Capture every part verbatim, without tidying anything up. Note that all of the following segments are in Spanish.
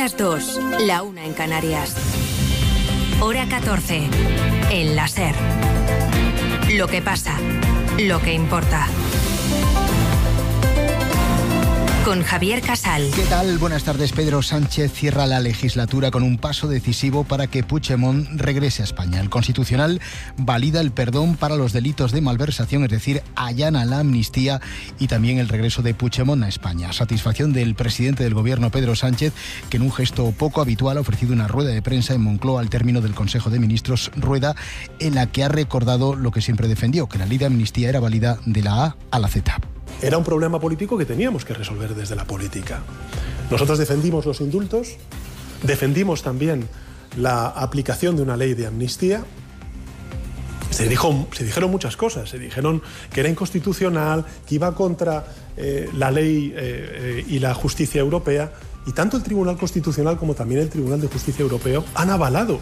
las dos, la una en Canarias. Hora catorce, en la SER. Lo que pasa, lo que importa. Con Javier Casal. ¿Qué tal? Buenas tardes. Pedro Sánchez cierra la legislatura con un paso decisivo para que Puigdemont regrese a España. El Constitucional valida el perdón para los delitos de malversación, es decir, allana la amnistía y también el regreso de Puigdemont a España. Satisfacción del presidente del Gobierno, Pedro Sánchez, que en un gesto poco habitual ha ofrecido una rueda de prensa en Moncloa al término del Consejo de Ministros, rueda en la que ha recordado lo que siempre defendió, que la ley de amnistía era válida de la A a la Z. Era un problema político que teníamos que resolver desde la política. Nosotros defendimos los indultos, defendimos también la aplicación de una ley de amnistía. Se, dijo, se dijeron muchas cosas, se dijeron que era inconstitucional, que iba contra eh, la ley eh, eh, y la justicia europea, y tanto el Tribunal Constitucional como también el Tribunal de Justicia Europeo han avalado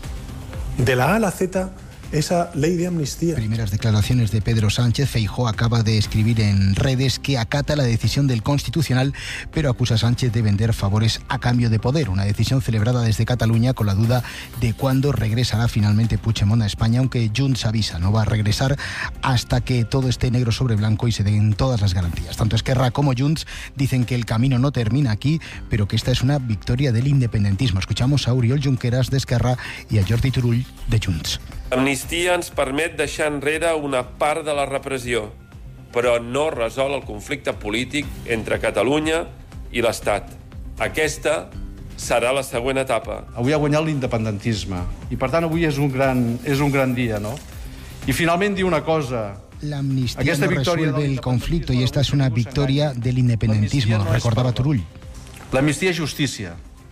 de la A a la Z esa ley de amnistía. Primeras declaraciones de Pedro Sánchez. Feijóo acaba de escribir en redes que acata la decisión del Constitucional, pero acusa a Sánchez de vender favores a cambio de poder. Una decisión celebrada desde Cataluña con la duda de cuándo regresará finalmente Puigdemont a España, aunque Junts avisa, no va a regresar hasta que todo esté negro sobre blanco y se den todas las garantías. Tanto Esquerra como Junts dicen que el camino no termina aquí, pero que esta es una victoria del independentismo. Escuchamos a Oriol Junqueras de Esquerra y a Jordi Turull de Junts. L'amnistia ens permet deixar enrere una part de la repressió, però no resol el conflicte polític entre Catalunya i l'Estat. Aquesta serà la següent etapa. Avui ha guanyat l'independentisme i, per tant, avui és un gran, és un gran dia, no? I finalment diu una cosa. La amnistía no resuelve el conflicto y esta es una victoria del independentismo, recordaba Turull. La amnistía es justícia.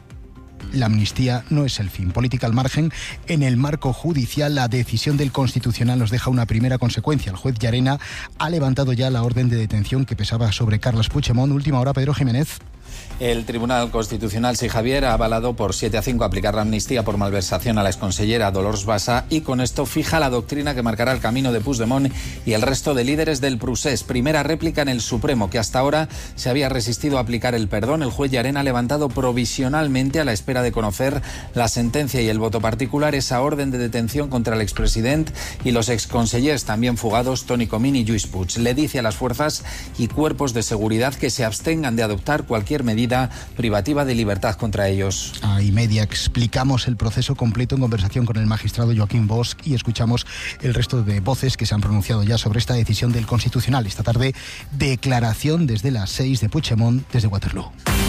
La amnistía no es el fin. Política al margen. En el marco judicial, la decisión del Constitucional nos deja una primera consecuencia. El juez Llarena ha levantado ya la orden de detención que pesaba sobre Carles Puigdemont. Última hora, Pedro Jiménez. El Tribunal Constitucional, sí, Javier, ha avalado por siete a cinco aplicar la amnistía por malversación a la exconsellera Dolors Bassa y con esto fija la doctrina que marcará el camino de Puigdemont y el resto de líderes del procés. Primera réplica en el Supremo, que hasta ahora se había resistido a aplicar el perdón. El juez Llarena ha levantado provisionalmente, a la espera de conocer la sentencia y el voto particular, esa orden de detención contra el expresidente y los exconsellers también fugados Toni Comín y Lluís Puig. Le dice a las fuerzas y cuerpos de seguridad que se abstengan de adoptar cualquier medida privativa de libertad contra ellos. A y media explicamos el proceso completo en conversación con el magistrado Joaquín Bosch y escuchamos el resto de voces que se han pronunciado ya sobre esta decisión del Constitucional. Esta tarde, declaración desde las seis de Puigdemont desde Waterloo.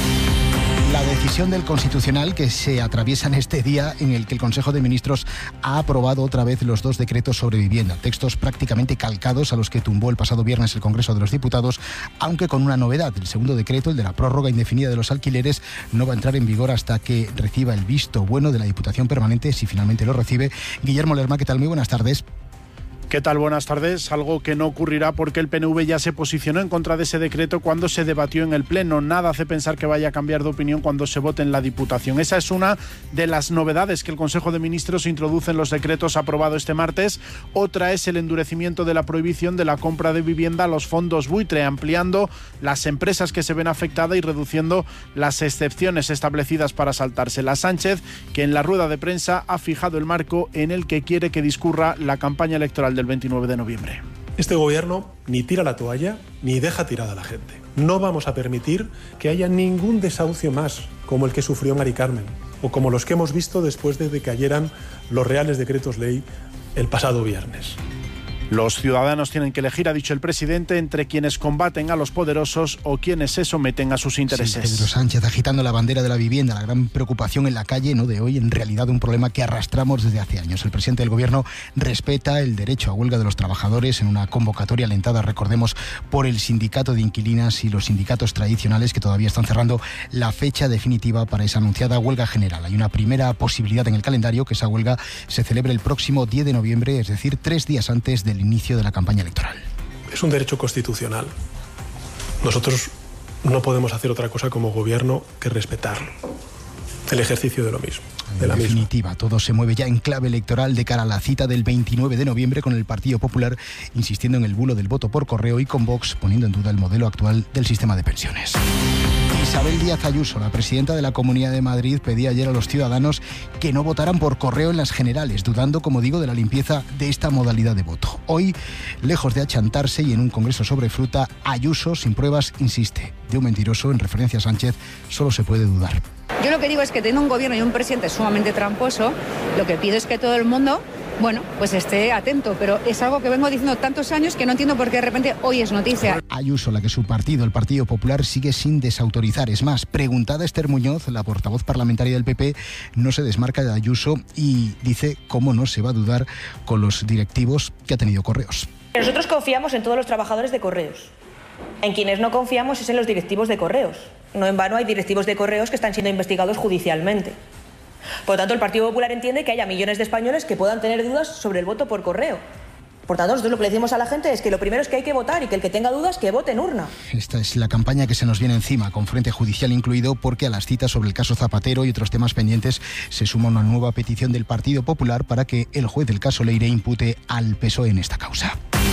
La decisión del Constitucional que se atraviesa en este día en el que el Consejo de Ministros ha aprobado otra vez los dos decretos sobre vivienda, textos prácticamente calcados a los que tumbó el pasado viernes el Congreso de los Diputados, aunque con una novedad. El segundo decreto, el de la prórroga indefinida de los alquileres, no va a entrar en vigor hasta que reciba el visto bueno de la Diputación Permanente, si finalmente lo recibe. Guillermo Lerma, ¿qué tal? Muy buenas tardes. ¿Qué tal? Buenas tardes. Algo que no ocurrirá porque el P N V ya se posicionó en contra de ese decreto cuando se debatió en el Pleno. Nada hace pensar que vaya a cambiar de opinión cuando se vote en la Diputación. Esa es una de las novedades que el Consejo de Ministros introduce en los decretos aprobados este martes. Otra es el endurecimiento de la prohibición de la compra de vivienda a los fondos buitre, ampliando las empresas que se ven afectadas y reduciendo las excepciones establecidas para saltárselas. Sánchez, que en la rueda de prensa ha fijado el marco en el que quiere que discurra la campaña electoral del veintinueve de noviembre. Este gobierno ni tira la toalla ni deja tirada a la gente. No vamos a permitir que haya ningún desahucio más como el que sufrió Mari Carmen o como los que hemos visto después de que cayeran los reales decretos ley el pasado viernes. Los ciudadanos tienen que elegir, ha dicho el presidente, entre quienes combaten a los poderosos o quienes se someten a sus intereses. Sí, Pedro Sánchez agitando la bandera de la vivienda, la gran preocupación en la calle, no de hoy, en realidad un problema que arrastramos desde hace años. El presidente del Gobierno respeta el derecho a huelga de los trabajadores en una convocatoria alentada, recordemos, por el sindicato de inquilinas y los sindicatos tradicionales que todavía están cerrando la fecha definitiva para esa anunciada huelga general. Hay una primera posibilidad en el calendario, que esa huelga se celebre el próximo diez de noviembre, es decir, tres días antes del el inicio de la campaña electoral. Es un derecho constitucional. Nosotros no podemos hacer otra cosa como gobierno que respetarlo. El ejercicio de lo mismo. De la en definitiva, misma. Todo se mueve ya en clave electoral de cara a la cita del veintinueve de noviembre con el Partido Popular insistiendo en el bulo del voto por correo y con Vox poniendo en duda el modelo actual del sistema de pensiones. Isabel Díaz Ayuso, la presidenta de la Comunidad de Madrid, pedía ayer a los ciudadanos que no votaran por correo en las generales, dudando, como digo, de la limpieza de esta modalidad de voto. Hoy, lejos de achantarse y en un congreso sobre fruta, Ayuso, sin pruebas, insiste. De un mentiroso, en referencia a Sánchez, solo se puede dudar. Yo lo que digo es que teniendo un gobierno y un presidente sumamente tramposo, lo que pido es que todo el mundo, bueno, pues esté atento, pero es algo que vengo diciendo tantos años que no entiendo por qué de repente hoy es noticia. Ayuso, la que su partido, el Partido Popular, sigue sin desautorizar. Es más, preguntada Esther Muñoz, la portavoz parlamentaria del P P, no se desmarca de Ayuso y dice cómo no se va a dudar con los directivos que ha tenido Correos. Nosotros confiamos en todos los trabajadores de Correos. En quienes no confiamos es en los directivos de Correos. No en vano hay directivos de Correos que están siendo investigados judicialmente. Por lo tanto, el Partido Popular entiende que haya millones de españoles que puedan tener dudas sobre el voto por correo. Por tanto, nosotros lo que le decimos a la gente es que lo primero es que hay que votar y que el que tenga dudas, que vote en urna. Esta es la campaña que se nos viene encima, con frente judicial incluido, porque a las citas sobre el caso Zapatero y otros temas pendientes se suma una nueva petición del Partido Popular para que el juez del caso Leire impute al P S O E en esta causa.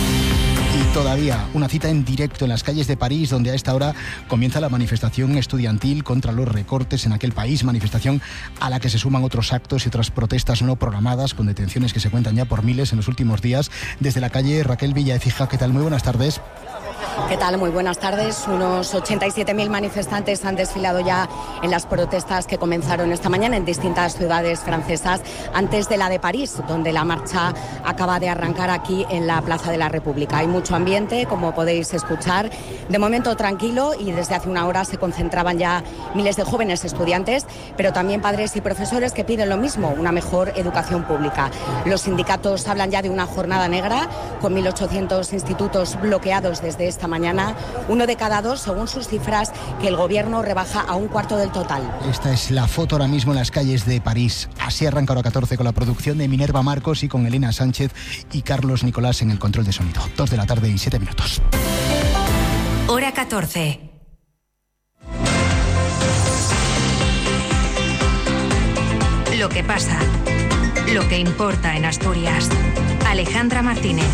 Y todavía una cita en directo en las calles de París, donde a esta hora comienza la manifestación estudiantil contra los recortes en aquel país, manifestación a la que se suman otros actos y otras protestas no programadas, con detenciones que se cuentan ya por miles en los últimos días. Desde la calle, Raquel Villaecija, ¿qué tal? Muy buenas tardes. ¿Qué tal? Muy buenas tardes. Unos ochenta y siete mil manifestantes han desfilado ya en las protestas que comenzaron esta mañana en distintas ciudades francesas, antes de la de París, donde la marcha acaba de arrancar aquí en la Plaza de la República. Hay mucho ambiente, como podéis escuchar, de momento tranquilo, y desde hace una hora se concentraban ya miles de jóvenes estudiantes, pero también padres y profesores que piden lo mismo, una mejor educación pública. Los sindicatos hablan ya de una jornada negra, con mil ochocientos institutos bloqueados desde esta mañana, uno de cada dos, según sus cifras, que el gobierno rebaja a un cuarto del total. Esta es la foto ahora mismo en las calles de París. Así arranca Hora catorce con la producción de Minerva Marcos y con Elena Sánchez y Carlos Nicolás en el control de sonido. Dos de la tarde y siete minutos. Hora catorce. Lo que pasa, lo que importa en Asturias. Alejandra Martínez.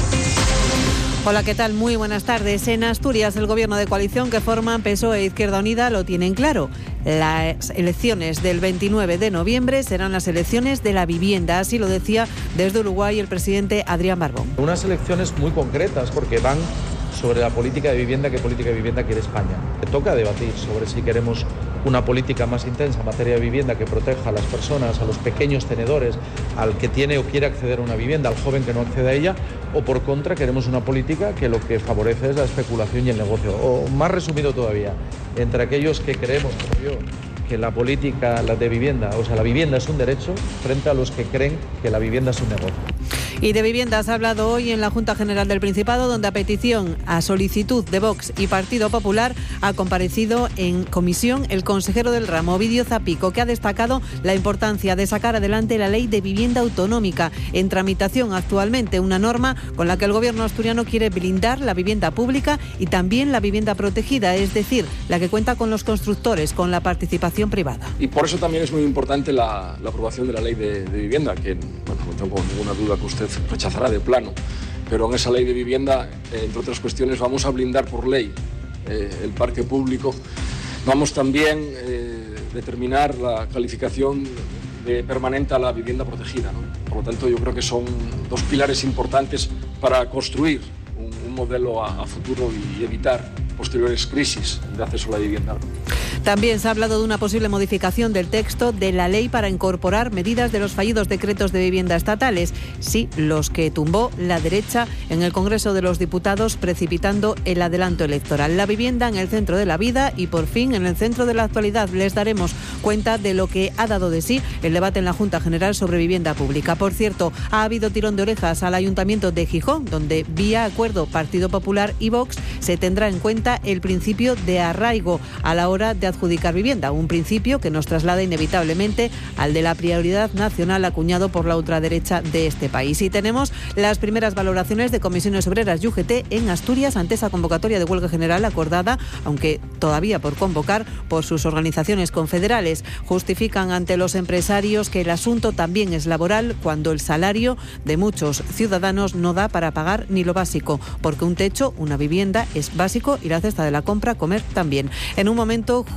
Hola, ¿qué tal? Muy buenas tardes. En Asturias, el gobierno de coalición que forman P S O E e Izquierda Unida lo tienen claro. Las elecciones del veintinueve de noviembre serán las elecciones de la vivienda. Así lo decía desde Uruguay el presidente Adrián Barbón. Unas elecciones muy concretas, porque van sobre la política de vivienda, qué política de vivienda quiere España. Toca debatir sobre si queremos una política más intensa en materia de vivienda que proteja a las personas, a los pequeños tenedores, al que tiene o quiere acceder a una vivienda, al joven que no accede a ella, o por contra queremos una política que lo que favorece es la especulación y el negocio. O más resumido todavía, entre aquellos que creemos, como yo, que la política la de vivienda, o sea, la vivienda es un derecho, frente a los que creen que la vivienda es un negocio. Y de viviendas ha hablado hoy en la Junta General del Principado, donde a petición, a solicitud de Vox y Partido Popular, ha comparecido en comisión el consejero del ramo, Ovidio Zapico, que ha destacado la importancia de sacar adelante la ley de vivienda autonómica, en tramitación actualmente, una norma con la que el gobierno asturiano quiere blindar la vivienda pública y también la vivienda protegida, es decir, la que cuenta con los constructores, con la participación privada. Y por eso también es muy importante la, la aprobación de la ley de, de vivienda, que bueno, no tengo ninguna duda que usted rechazará de plano, pero en esa ley de vivienda, eh, entre otras cuestiones, vamos a blindar por ley eh, el parque público. Vamos también a eh, determinar la calificación de permanente a la vivienda protegida, ¿no? Por lo tanto, yo creo que son dos pilares importantes para construir un, un modelo a, a futuro y evitar posteriores crisis de acceso a la vivienda. También se ha hablado de una posible modificación del texto de la ley para incorporar medidas de los fallidos decretos de vivienda estatales, sí, los que tumbó la derecha en el Congreso de los Diputados, precipitando el adelanto electoral. La vivienda en el centro de la vida y, por fin, en el centro de la actualidad. Les daremos cuenta de lo que ha dado de sí el debate en la Junta General sobre vivienda pública. Por cierto, ha habido tirón de orejas al Ayuntamiento de Gijón, donde, vía acuerdo Partido Popular y Vox, se tendrá en cuenta el principio de arraigo a la hora de adjudicar vivienda, un principio que nos traslada inevitablemente al de la prioridad nacional acuñado por la ultraderecha de este país. Y tenemos las primeras valoraciones de comisiones obreras y U G T en Asturias ante esa convocatoria de huelga general acordada, aunque todavía por convocar, por sus organizaciones confederales. Justifican ante los empresarios que el asunto también es laboral cuando el salario de muchos ciudadanos no da para pagar ni lo básico, porque un techo, una vivienda es básico y la cesta de la compra, comer también. En un momento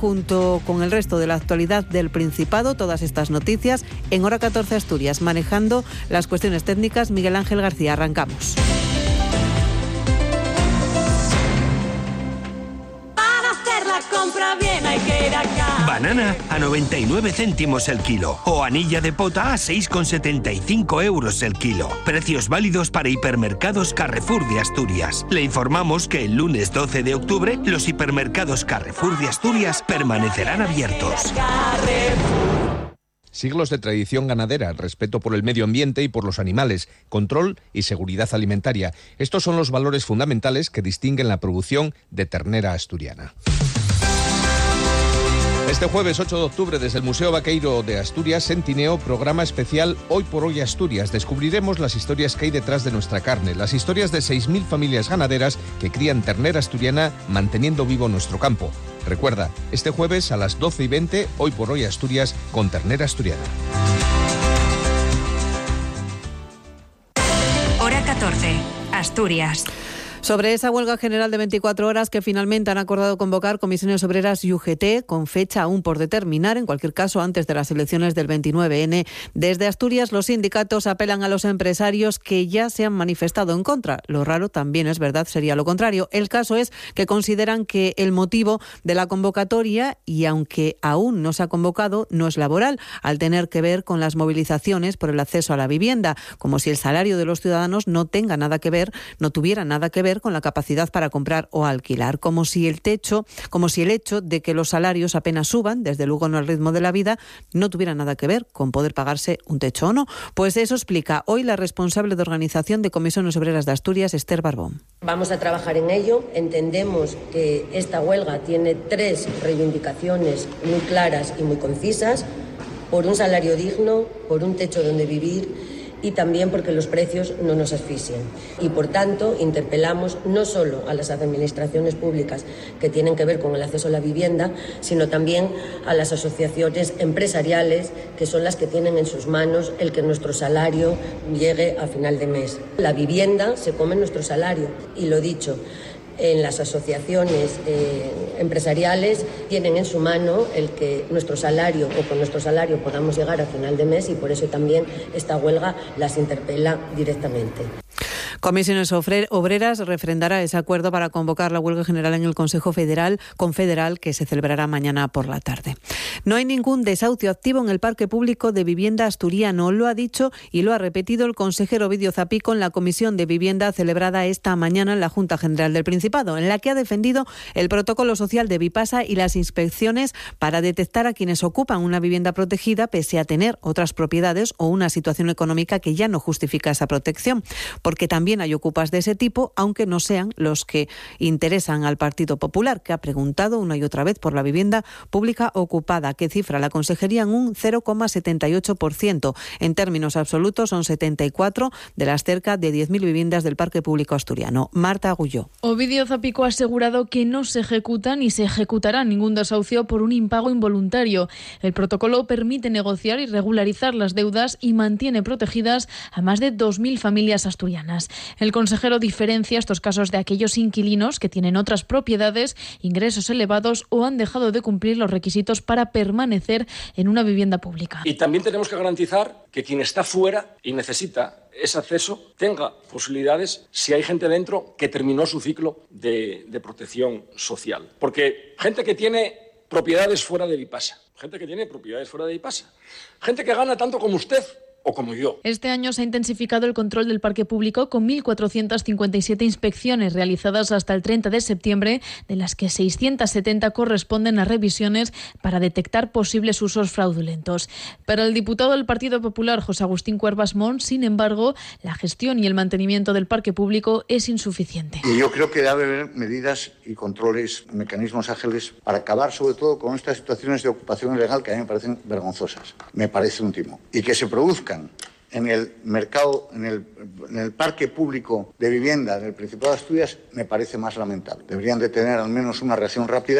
junto con el resto de la actualidad del Principado, todas estas noticias en Hora catorce Asturias, manejando las cuestiones técnicas Miguel Ángel García. Arrancamos. Para hacer la compra bien hay que ir acá. Banana a noventa y nueve céntimos el kilo o anilla de pota a seis con setenta y cinco euros el kilo. Precios válidos para hipermercados Carrefour de Asturias. Le informamos que el lunes doce de octubre los hipermercados Carrefour de Asturias permanecerán abiertos. Siglos de tradición ganadera, respeto por el medio ambiente y por los animales, control y seguridad alimentaria. Estos son los valores fundamentales que distinguen la producción de ternera asturiana. Este jueves ocho de octubre, desde el Museo Vaqueiro de Asturias, Sentineo, programa especial Hoy por Hoy Asturias. Descubriremos las historias que hay detrás de nuestra carne, las historias de seis mil familias ganaderas que crían ternera asturiana manteniendo vivo nuestro campo. Recuerda, este jueves a las doce y veinte, Hoy por Hoy Asturias, con ternera asturiana. Hora catorce, Asturias. Sobre esa huelga general de veinticuatro horas que finalmente han acordado convocar comisiones obreras y U G T, con fecha aún por determinar, en cualquier caso antes de las elecciones del veintinueve ene. Desde Asturias los sindicatos apelan a los empresarios que ya se han manifestado en contra. Lo raro, también es verdad, sería lo contrario. El caso es que consideran que el motivo de la convocatoria, y aunque aún no se ha convocado, no es laboral, al tener que ver con las movilizaciones por el acceso a la vivienda, como si el salario de los ciudadanos no tenga nada que ver, no tuviera nada que ver con la capacidad para comprar o alquilar, como si el techo, como si el hecho de que los salarios apenas suban, desde luego no al ritmo de la vida, no tuviera nada que ver con poder pagarse un techo o no. Pues eso explica hoy la responsable de organización de Comisiones Obreras de Asturias, Esther Barbón. Vamos a trabajar en ello. Entendemos que esta huelga tiene tres reivindicaciones muy claras y muy concisas: por un salario digno, por un techo donde vivir y también porque los precios no nos asfixien. Y por tanto interpelamos no solo a las administraciones públicas que tienen que ver con el acceso a la vivienda, sino también a las asociaciones empresariales, que son las que tienen en sus manos el que nuestro salario llegue a final de mes. La vivienda se come en nuestro salario, y lo dicho, en las asociaciones eh, empresariales tienen en su mano el que nuestro salario o con nuestro salario podamos llegar a final de mes, y por eso también esta huelga las interpela directamente. Comisiones Obreras refrendará ese acuerdo para convocar la huelga general en el Consejo Federal Confederal, que se celebrará mañana por la tarde. No hay ningún desahucio activo en el Parque Público de Vivienda asturiano. Lo ha dicho y lo ha repetido el consejero Ovidio Zapico en la Comisión de Vivienda celebrada esta mañana en la Junta General del Principado, en la que ha defendido el protocolo social de Vipasa y las inspecciones para detectar a quienes ocupan una vivienda protegida pese a tener otras propiedades o una situación económica que ya no justifica esa protección, porque también hay ocupas de ese tipo, aunque no sean los que interesan al Partido Popular, que ha preguntado una y otra vez por la vivienda pública ocupada, que cifra la Consejería en un cero coma setenta y ocho por ciento. En términos absolutos son setenta y cuatro de las cerca de diez mil viviendas del Parque Público asturiano. Marta Agulló. Ovidio Zapico ha asegurado que no se ejecuta ni se ejecutará ningún desahucio por un impago involuntario. El protocolo permite negociar y regularizar las deudas y mantiene protegidas a más de dos mil familias asturianas. El consejero diferencia estos casos de aquellos inquilinos que tienen otras propiedades, ingresos elevados o han dejado de cumplir los requisitos para permanecer en una vivienda pública. Y también tenemos que garantizar que quien está fuera y necesita ese acceso tenga posibilidades si hay gente dentro que terminó su ciclo de, de protección social. Porque gente que tiene propiedades fuera de Vipasa, gente que tiene propiedades fuera de Vipasa, gente que gana tanto como usted o como yo. Este año se ha intensificado el control del parque público con mil cuatrocientas cincuenta y siete inspecciones realizadas hasta el treinta de septiembre, de las que seiscientas setenta corresponden a revisiones para detectar posibles usos fraudulentos. Para el diputado del Partido Popular, José Agustín Cuervas Mons, sin embargo, la gestión y el mantenimiento del parque público es insuficiente. Y yo creo que debe haber medidas y controles, mecanismos ágiles para acabar sobre todo con estas situaciones de ocupación ilegal que a mí me parecen vergonzosas. Me parece un timo. Y que se produzcan en el mercado, en el, en el parque público de vivienda del Principado de Asturias, me parece más lamentable. Deberían de tener al menos una reacción rápida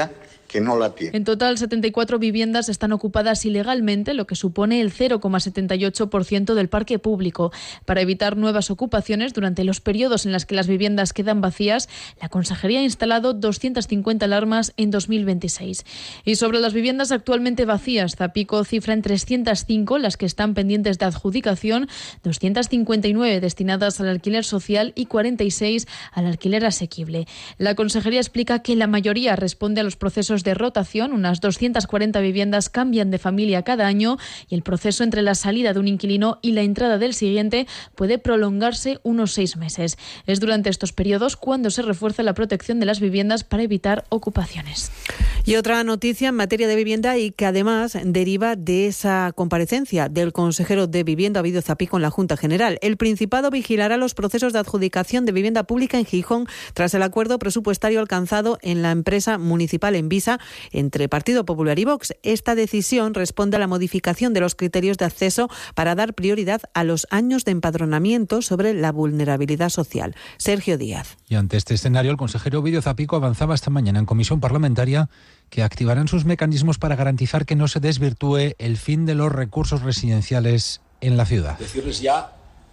que no la tienen. En total, setenta y cuatro viviendas están ocupadas ilegalmente, lo que supone el cero coma setenta y ocho por ciento del parque público. Para evitar nuevas ocupaciones durante los periodos en los que las viviendas quedan vacías, la Consejería ha instalado doscientas cincuenta alarmas en dos mil veintiséis. Y sobre las viviendas actualmente vacías, Zapico cifra en trescientas cinco las que están pendientes de adjudicación, doscientas cincuenta y nueve destinadas al alquiler social y cuarenta y seis al alquiler asequible. La Consejería explica que la mayoría responde a los procesos de rotación. Unas doscientas cuarenta viviendas cambian de familia cada año y el proceso entre la salida de un inquilino y la entrada del siguiente puede prolongarse unos seis meses. Es durante estos periodos cuando se refuerza la protección de las viviendas para evitar ocupaciones. Y otra noticia en materia de vivienda y que además deriva de esa comparecencia del consejero de Vivienda, Ovidio Zapico, en la Junta General. El Principado vigilará los procesos de adjudicación de vivienda pública en Gijón tras el acuerdo presupuestario alcanzado en la empresa municipal Envisa entre Partido Popular y Vox. Esta decisión responde a la modificación de los criterios de acceso para dar prioridad a los años de empadronamiento sobre la vulnerabilidad social. Sergio Díaz. Y ante este escenario, el consejero Ovidio Zapico avanzaba esta mañana en comisión parlamentaria que activarán sus mecanismos para garantizar que no se desvirtúe el fin de los recursos residenciales en la ciudad. Decirles ya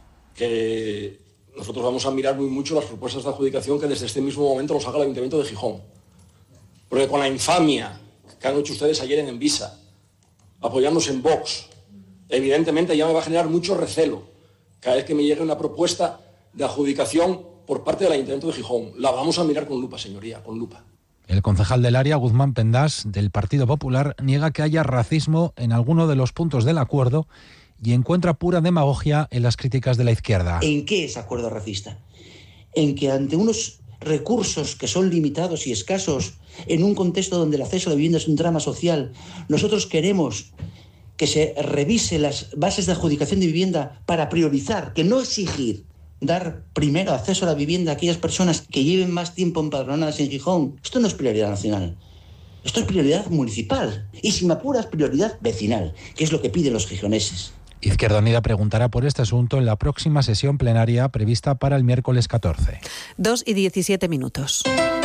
que nosotros vamos a mirar muy mucho las propuestas de adjudicación que desde este mismo momento nos haga el Ayuntamiento de Gijón. Porque con la infamia que han hecho ustedes ayer en Envisa, apoyándose en Vox, evidentemente ya me va a generar mucho recelo cada vez que me llegue una propuesta de adjudicación por parte del Ayuntamiento de Gijón. La vamos a mirar con lupa, señoría, con lupa. El concejal del área, Guzmán Pendás, del Partido Popular, niega que haya racismo en alguno de los puntos del acuerdo y encuentra pura demagogia en las críticas de la izquierda. ¿En qué es acuerdo racista? En que ante unos recursos que son limitados y escasos, en un contexto donde el acceso a la vivienda es un drama social, nosotros queremos que se revise las bases de adjudicación de vivienda para priorizar, que no exigir, dar primero acceso a la vivienda a aquellas personas que lleven más tiempo empadronadas en Gijón. Esto no es prioridad nacional, esto es prioridad municipal y, si me apuras, prioridad vecinal, que es lo que piden los gijoneses. Izquierda Unida preguntará por este asunto en la próxima sesión plenaria prevista para el miércoles catorce. dos y diecisiete minutos.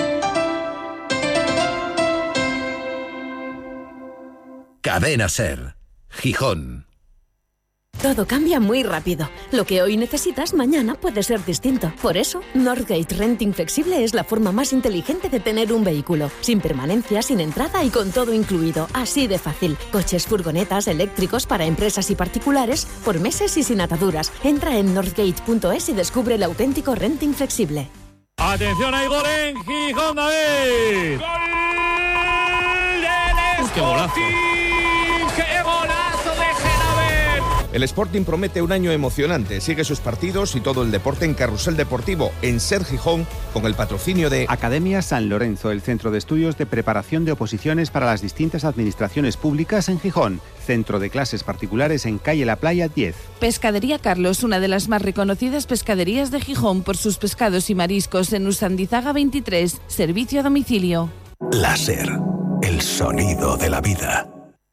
Cadena SER, Gijón. Todo cambia muy rápido. Lo que hoy necesitas, mañana puede ser distinto. Por eso, Northgate Renting Flexible es la forma más inteligente de tener un vehículo. Sin permanencia, sin entrada y con todo incluido. Así de fácil. Coches, furgonetas, eléctricos para empresas y particulares, por meses y sin ataduras. Entra en northgate punto es y descubre el auténtico renting flexible. ¡Atención, hay gol en Gijón, David! ¡Gol del ¡Qué golazo! ¡Qué golazo de Genaver! El Sporting promete un año emocionante. Sigue sus partidos y todo el deporte en Carrusel Deportivo, en SER Gijón, con el patrocinio de Academia San Lorenzo, el centro de estudios de preparación de oposiciones para las distintas administraciones públicas en Gijón. Centro de clases particulares en calle La Playa diez. Pescadería Carlos, una de las más reconocidas pescaderías de Gijón por sus pescados y mariscos, en Usandizaga veintitrés. Servicio a domicilio. La SER, el sonido de la vida.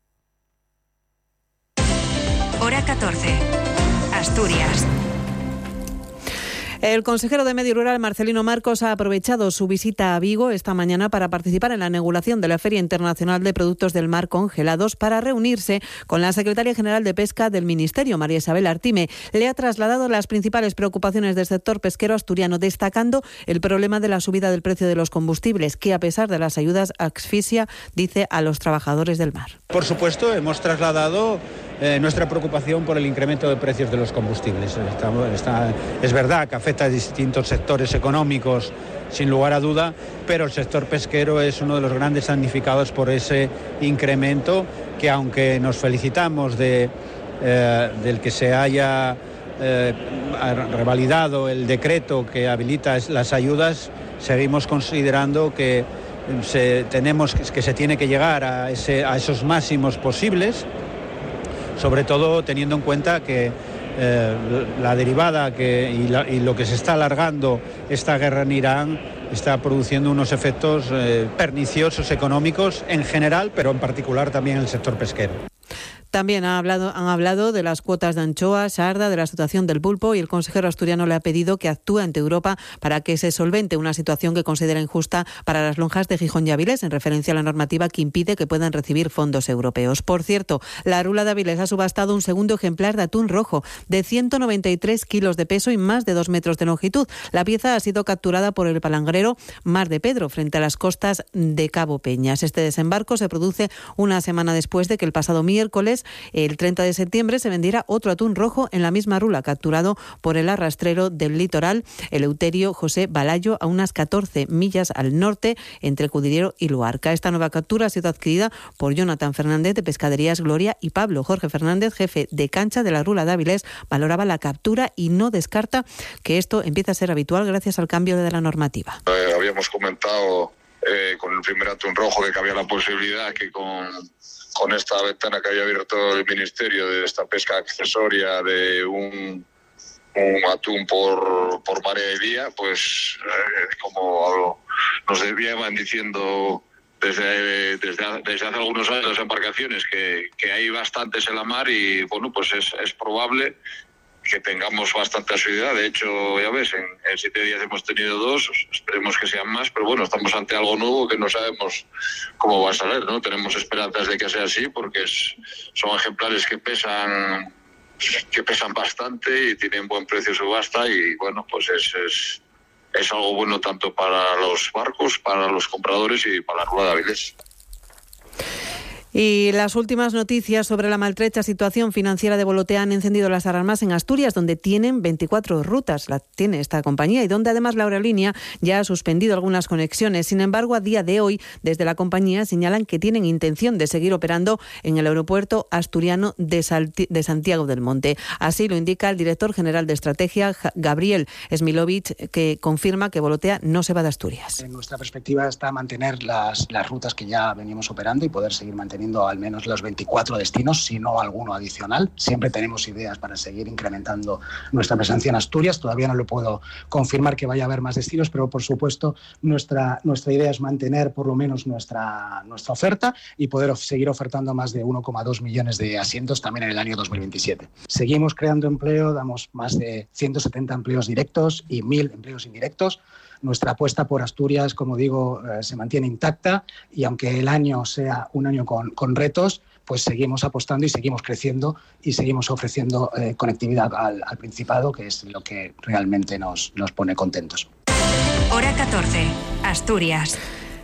Hora catorce. Asturias. El consejero de Medio Rural, Marcelino Marcos, ha aprovechado su visita a Vigo esta mañana para participar en la inauguración de la Feria Internacional de Productos del Mar Congelados, para reunirse con la secretaria general de Pesca del Ministerio, María Isabel Artime. Le ha trasladado las principales preocupaciones del sector pesquero asturiano, destacando el problema de la subida del precio de los combustibles, que a pesar de las ayudas asfixia, dice, a los trabajadores del mar. Por supuesto, hemos trasladado eh, nuestra preocupación por el incremento de precios de los combustibles. Está, está, es verdad que afecta a distintos sectores económicos, sin lugar a duda, pero el sector pesquero es uno de los grandes damnificados por ese incremento, que aunque nos felicitamos de, eh, del que se haya eh, revalidado el decreto que habilita las ayudas, seguimos considerando que se, tenemos, que se tiene que llegar a, ese, a esos máximos posibles, sobre todo teniendo en cuenta que Eh, la derivada que, y, la, y lo que se está alargando esta guerra en Irán está produciendo unos efectos eh, perniciosos económicos en general, pero en particular también en el sector pesquero. También ha hablado, han hablado de las cuotas de anchoa, sarda, de la situación del pulpo, y el consejero asturiano le ha pedido que actúe ante Europa para que se solvente una situación que considera injusta para las lonjas de Gijón y Avilés, en referencia a la normativa que impide que puedan recibir fondos europeos. Por cierto, la Rula de Avilés ha subastado un segundo ejemplar de atún rojo de ciento noventa y tres kilos de peso y más de dos metros de longitud. La pieza ha sido capturada por el palangrero Mar de Pedro, frente a las costas de Cabo Peñas. Este desembarco se produce una semana después de que el pasado miércoles, el treinta de septiembre, se vendiera otro atún rojo en la misma rula, capturado por el arrastrero del litoral, Eleuterio José Balayo, a unas catorce millas al norte, entre Cudillero y Luarca. Esta nueva captura ha sido adquirida por Jonathan Fernández, de Pescaderías Gloria, y Pablo Jorge Fernández, jefe de cancha de la Rula de Avilés, valoraba la captura y no descarta que esto empiece a ser habitual gracias al cambio de la normativa. Eh, habíamos comentado eh, con el primer atún rojo de que había la posibilidad que con, con esta ventana que había abierto el Ministerio de esta pesca accesoria de un, un atún por, por marea y día, pues eh, como nos debían diciendo desde, desde, desde hace algunos años las embarcaciones que, que hay bastantes en la mar, y bueno, pues es, es probable que tengamos bastante asiduidad. De hecho, ya ves, en, en siete días hemos tenido dos, esperemos que sean más, pero bueno, estamos ante algo nuevo que no sabemos cómo va a salir, ¿no? Tenemos esperanzas de que sea así, porque es, son ejemplares que pesan que pesan bastante y tienen buen precio subasta, y bueno, pues es, es, es algo bueno tanto para los barcos, para los compradores y para la Rula de Avilés. Y las últimas noticias sobre la maltrecha situación financiera de Volotea han encendido las alarmas en Asturias, donde tienen veinticuatro rutas, la tiene esta compañía, y donde además la aerolínea ya ha suspendido algunas conexiones. Sin embargo, a día de hoy, desde la compañía señalan que tienen intención de seguir operando en el aeropuerto asturiano de, Salti- de Santiago del Monte. Así lo indica el director general de estrategia, Gabriel Smilovic, que confirma que Volotea no se va de Asturias. En nuestra perspectiva está mantener las, las rutas que ya venimos operando y poder seguir manteniendo al menos los veinticuatro destinos, si no alguno adicional. Siempre tenemos ideas para seguir incrementando nuestra presencia en Asturias. Todavía no lo puedo confirmar que vaya a haber más destinos, pero por supuesto nuestra, nuestra idea es mantener por lo menos nuestra, nuestra oferta y poder of- seguir ofertando más de uno coma dos millones de asientos también en el año dos mil veintisiete. Seguimos creando empleo, damos más de ciento setenta empleos directos y mil empleos indirectos. Nuestra apuesta por Asturias, como digo, eh, se mantiene intacta, y aunque el año sea un año con, con retos, pues seguimos apostando y seguimos creciendo y seguimos ofreciendo eh, conectividad al, al Principado, que es lo que realmente nos, nos pone contentos. Hora catorce, Asturias.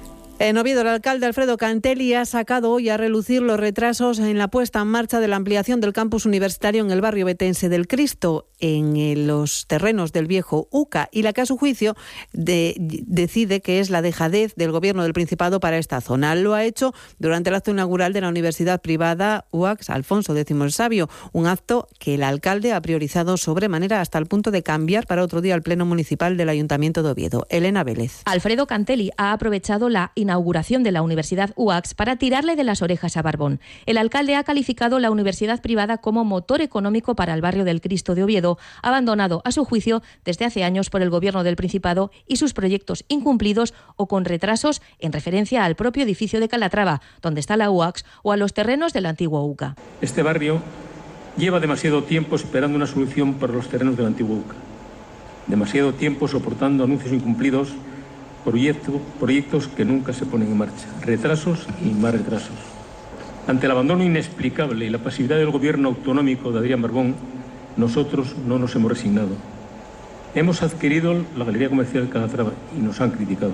En Oviedo, el alcalde Alfredo Cantelli ha sacado hoy a relucir los retrasos en la puesta en marcha de la ampliación del campus universitario en el barrio betense del Cristo, en los terrenos del viejo U C A, y la que a su juicio de, decide que es la dejadez del gobierno del Principado para esta zona. Lo ha hecho durante el acto inaugural de la universidad privada U A X Alfonso X el Sabio, un acto que el alcalde ha priorizado sobremanera hasta el punto de cambiar para otro día el pleno municipal del Ayuntamiento de Oviedo. Elena Vélez. Alfredo Cantelli ha aprovechado la inauguración de la Universidad U A X para tirarle de las orejas a Barbón. El alcalde ha calificado la universidad privada como motor económico para el barrio del Cristo de Oviedo, abandonado a su juicio desde hace años por el gobierno del Principado y sus proyectos incumplidos o con retrasos en referencia al propio edificio de Calatrava, donde está la U A X, o a los terrenos del antiguo U C A. Este barrio lleva demasiado tiempo esperando una solución para los terrenos del antiguo U C A. Demasiado tiempo soportando anuncios incumplidos, Proyecto, proyectos que nunca se ponen en marcha, retrasos y más retrasos. Ante el abandono inexplicable y la pasividad del gobierno autonómico de Adrián Barbón, nosotros no nos hemos resignado. Hemos adquirido la Galería Comercial de Calatrava y nos han criticado.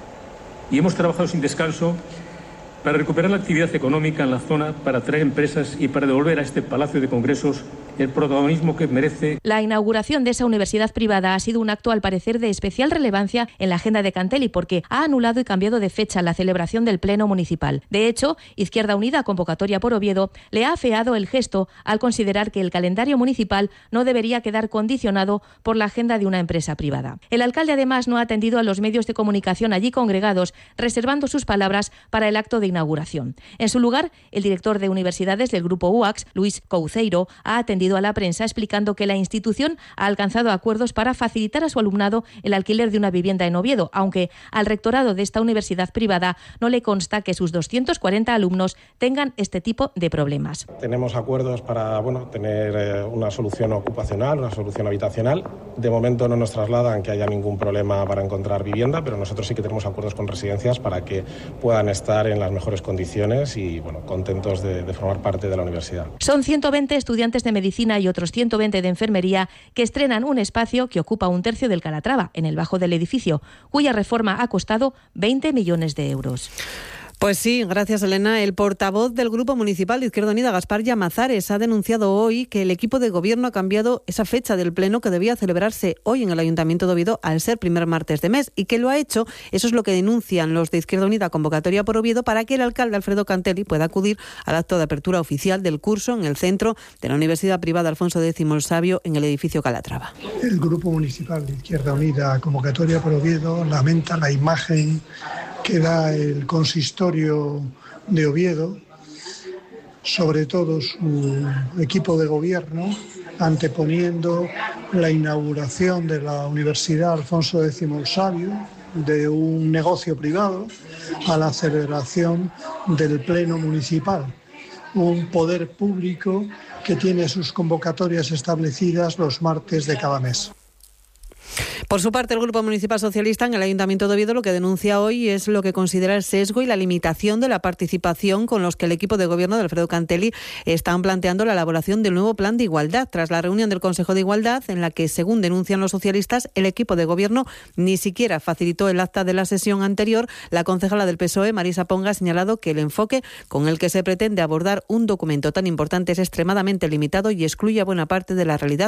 Y hemos trabajado sin descanso para recuperar la actividad económica en la zona, para atraer empresas y para devolver a este Palacio de Congresos el protagonismo que merece. La inauguración de esa universidad privada ha sido un acto, al parecer, de especial relevancia en la agenda de Cantelli, porque ha anulado y cambiado de fecha la celebración del Pleno Municipal. De hecho, Izquierda Unida, convocatoria por Oviedo, le ha afeado el gesto al considerar que el calendario municipal no debería quedar condicionado por la agenda de una empresa privada. El alcalde, además, no ha atendido a los medios de comunicación allí congregados, reservando sus palabras para el acto de inauguración. En su lugar, el director de universidades del grupo U A X, Luis Couceiro, ha atendido remitido a la prensa explicando que la institución ha alcanzado acuerdos para facilitar a su alumnado el alquiler de una vivienda en Oviedo, aunque al rectorado de esta universidad privada no le consta que sus doscientos cuarenta alumnos tengan este tipo de problemas. Tenemos acuerdos para bueno, tener eh, una solución ocupacional, una solución habitacional. De momento no nos trasladan que haya ningún problema para encontrar vivienda, pero nosotros sí que tenemos acuerdos con residencias para que puedan estar en las mejores condiciones y bueno, contentos de, de formar parte de la universidad. Son ciento veinte estudiantes de medicina y otros ciento veinte de enfermería que estrenan un espacio que ocupa un tercio del Calatrava, en el bajo del edificio, cuya reforma ha costado veinte millones de euros. Pues sí, gracias Elena. El portavoz del Grupo Municipal de Izquierda Unida, Gaspar Llamazares, ha denunciado hoy que el equipo de gobierno ha cambiado esa fecha del pleno que debía celebrarse hoy en el Ayuntamiento de Oviedo al ser primer martes de mes y que lo ha hecho, eso es lo que denuncian los de Izquierda Unida, convocatoria por Oviedo, para que el alcalde Alfredo Cantelli pueda acudir al acto de apertura oficial del curso en el centro de la Universidad Privada Alfonso X el Sabio en el edificio Calatrava. El Grupo Municipal de Izquierda Unida, convocatoria por Oviedo, lamenta la imagen que da el consistorio de Oviedo, sobre todo su equipo de gobierno, anteponiendo la inauguración de la Universidad Alfonso X el Sabio, de un negocio privado, a la celebración del Pleno Municipal, un poder público que tiene sus convocatorias establecidas los martes de cada mes. Por su parte, el Grupo Municipal Socialista en el Ayuntamiento de Oviedo lo que denuncia hoy es lo que considera el sesgo y la limitación de la participación con los que el equipo de gobierno de Alfredo Cantelli están planteando la elaboración del nuevo plan de igualdad, tras la reunión del Consejo de Igualdad, en la que, según denuncian los socialistas, el equipo de gobierno ni siquiera facilitó el acta de la sesión anterior. La concejala del P S O E, Marisa Ponga, ha señalado que el enfoque con el que se pretende abordar un documento tan importante es extremadamente limitado y excluye a buena parte de la realidad